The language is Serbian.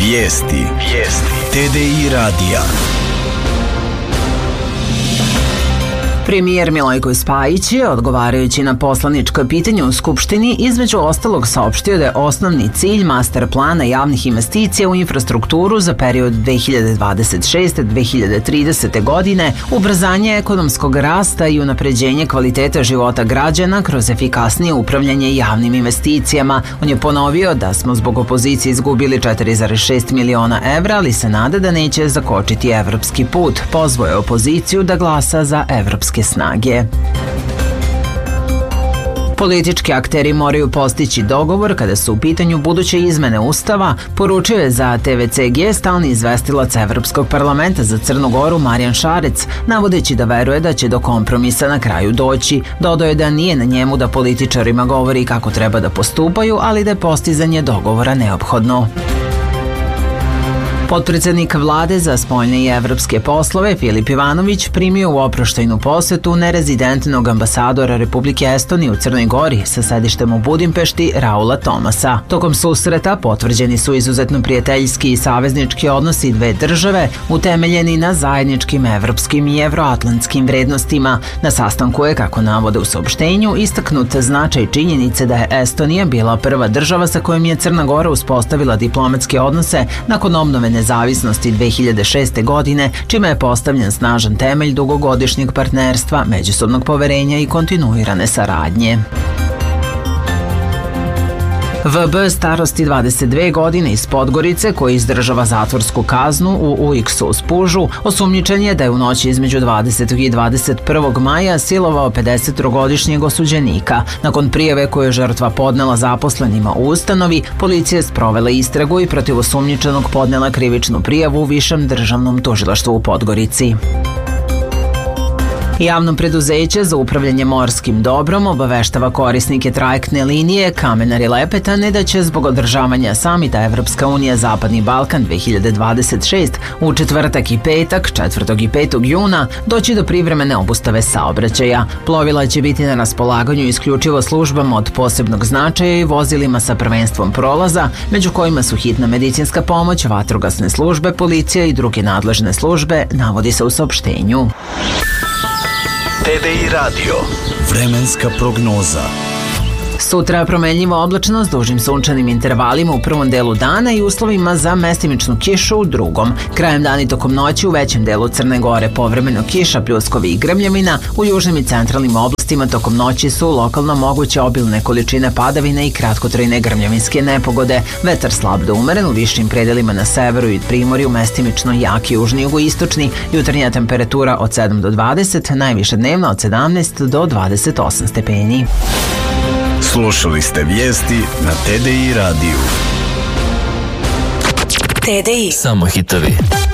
Vijesti. TDI radija. Premijer Milojko Spajić je, odgovarajući na poslaničko pitanje u Skupštini, između ostalog saopštio da je osnovni cilj master plana javnih investicija u infrastrukturu za period 2026-2030. godine ubrzanje ekonomskog rasta i unapređenje kvaliteta života građana kroz efikasnije upravljanje javnim investicijama. On je ponovio da smo zbog opozicije izgubili 4,6 miliona evra, ali se nada da neće zakočiti evropski put. Pozvao je opoziciju da glasa za evropske snage. Politički akteri moraju postići dogovor kada su u pitanju buduće izmene Ustava, poručio je za TVCG stalni izvestilac Evropskog parlamenta za Crnu Goru Marijan Šarec, navodeći da veruje da će do kompromisa na kraju doći. Dodao je da nije na njemu da političarima govori kako treba da postupaju, ali da je postizanje dogovora neophodno. Potpredsednik vlade za spoljne i evropske poslove Filip Ivanović primio u oproštajnu posetu nerezidentnog ambasadora Republike Estonije u Crnoj Gori sa sedištem u Budimpešti Raula Tomasa. Tokom susreta potvrđeni su izuzetno prijateljski i saveznički odnosi dve države utemeljeni na zajedničkim evropskim i evroatlantskim vrednostima. Na sastanku je, kako navode u saopštenju, istaknut značaj činjenice da je Estonija bila prva država sa kojom je Crna Gora uspostavila diplomatske odnose nakon obnove nezavisnosti 2006. godine, čime je postavljen snažan temelj dugogodišnjeg partnerstva, međusobnog poverenja i kontinuirane saradnje. VB starosti 22 godine iz Podgorice, koji izdržava zatvorsku kaznu u UX-u u Spužu, osumnjičen je da je u noći između 20. i 21. maja silovao 53-godišnjeg osuđenika. Nakon prijave koju je žrtva podnela zaposlenima u ustanovi, policija je sprovela istragu i protiv osumnjičenog podnela krivičnu prijavu u Višem državnom tužilaštvu u Podgorici. Javno preduzeće za upravljanje morskim dobrom obaveštava korisnike trajektne linije Kamenar i Lepetane da će zbog održavanja samita Evropska unija Zapadni Balkan 2026 u četvrtak i petak, 4. i 5. juna, doći do privremene obustave saobraćaja. Plovila će biti na raspolaganju isključivo službama od posebnog značaja i vozilima sa prvenstvom prolaza, među kojima su hitna medicinska pomoć, vatrogasne službe, policija i druge nadležne službe, navodi se u saopštenju. TDI radio. Vremenska prognoza. Sutra promenljiva oblačnost s dužim sunčanim intervalima u prvom delu dana i uslovima za mestimičnu kišu u drugom. Krajem dana i tokom noći u većem delu Crne Gore povremeno kiša, pljuskovi i grmljavina. U južnim i centralnim oblastima tokom noći su lokalno moguće obilne količine padavine i kratkotrajne grmljavinske nepogode. Vetar slab do umeren u višim predelima na severu i primorju, mestimično jak južni jugoistočni. Jutarnja temperatura od 7 do 20, najviše dnevna od 17 do 28 stepeni. Slušali ste vijesti na TDI radiju. TDI. Samo hitovi.